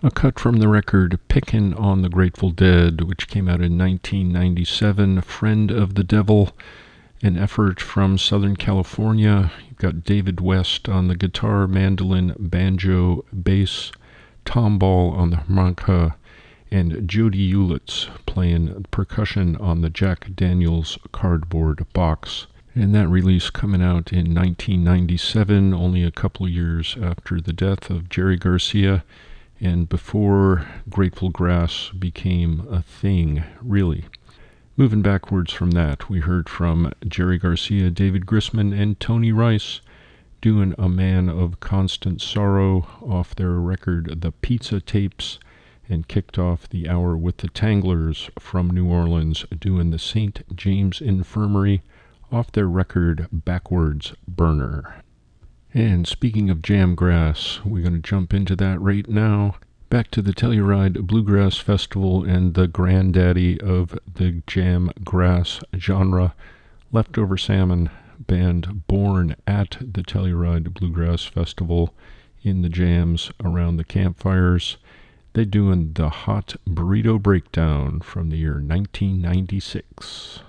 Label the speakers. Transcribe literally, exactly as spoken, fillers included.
Speaker 1: A cut from the record Pickin' on the Grateful Dead, which came out in nineteen ninety-seven, Friend of the Devil, an effort from Southern California. You've got David West on the guitar, mandolin, banjo, bass, Tom Ball on the harmonica, and Jody Ulitz playing percussion on the Jack Daniels cardboard box. And that release coming out in nineteen ninety-seven, only a couple of years after the death of Jerry Garcia, and before Grateful Grass became a thing, really. Moving backwards from that, we heard from Jerry Garcia, David Grisman, and Tony Rice doing A Man of Constant Sorrow off their record The Pizza Tapes, and kicked off the hour with the Tanglers from New Orleans doing the Saint James Infirmary off their record Backwards Burner. And speaking of Jamgrass, we're going to jump into that right now. Back to the Telluride Bluegrass Festival and the granddaddy of the Jamgrass genre, Leftover Salmon, band born at the Telluride Bluegrass Festival in the jams around the campfires. They're doing the Hot Burrito Breakdown from the year nineteen ninety-six.